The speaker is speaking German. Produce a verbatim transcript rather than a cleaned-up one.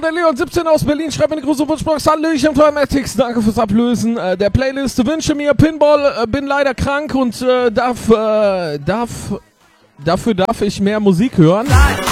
der Leon siebzehn aus Berlin schreibt in die große Wunschbox. Hallöchen, Toymatics, danke fürs Ablösen äh, der Playlist. Wünsche mir Pinball, äh, bin leider krank und äh, darf, äh, darf, dafür darf ich mehr Musik hören.